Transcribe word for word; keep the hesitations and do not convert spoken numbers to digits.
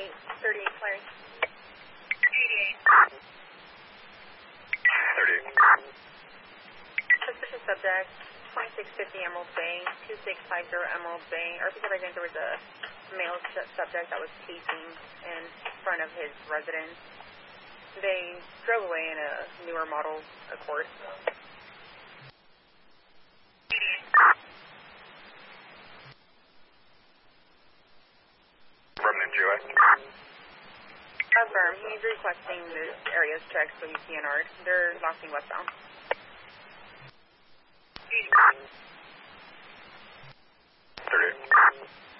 eighty-eight, thirty-eight, clearing. eighty-eight. thirty-eight. Suspicious subject, twenty-six fifty Emerald Bay, two six five zero Emerald Bay. R P C recognized there was a male su subject that was pacing in front of his residence. They drove away in a newer model Accord. Affirmative, G O S. Affirm. He's requesting this area's checked so he's P N R'd. They're lasting westbound. eighty-eight. thirty-eight.